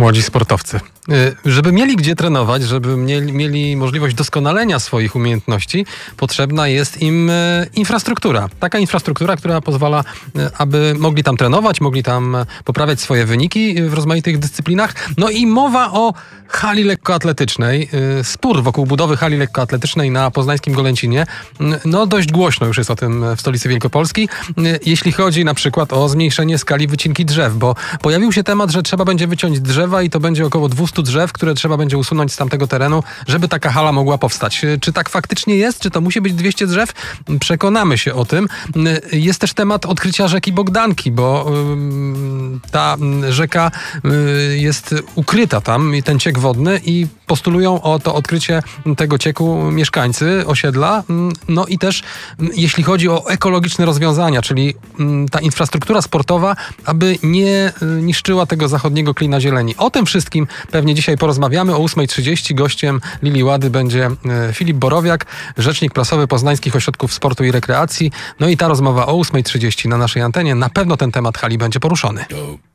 Młodzi sportowcy. Żeby mieli gdzie trenować, żeby mieli możliwość doskonalenia swoich umiejętności, potrzebna jest im infrastruktura. Taka infrastruktura, która pozwala, aby mogli tam trenować, mogli tam poprawiać swoje wyniki w rozmaitych dyscyplinach. No i mowa o hali lekkoatletycznej. Spór wokół budowy hali lekkoatletycznej na poznańskim Golęcinie. No dość głośno już jest o tym w stolicy Wielkopolski. Jeśli chodzi na przykład o zmniejszenie skali wycinki drzew, bo pojawił się temat, że trzeba będzie wyciąć drzewa i to będzie około 200 drzew, które trzeba będzie usunąć z tamtego terenu, żeby taka hala mogła powstać. Czy tak faktycznie jest? Czy to musi być 200 drzew? Przekonamy się o tym. Jest też temat odkrycia rzeki Bogdanki, bo ta rzeka jest ukryta tam, ten ciek wodny, i postulują o to odkrycie tego cieku mieszkańcy osiedla. No i też jeśli chodzi o ekologiczne rozwiązania, czyli ta infrastruktura sportowa, aby nie niszczyła tego zachodniego klina zieleni. O tym wszystkim pewnie dzisiaj porozmawiamy. O 8:30 gościem Lili Łady będzie Filip Borowiak, rzecznik prasowy Poznańskich Ośrodków Sportu i Rekreacji. No i ta rozmowa o 8:30 na naszej antenie. Na pewno ten temat hali będzie poruszony.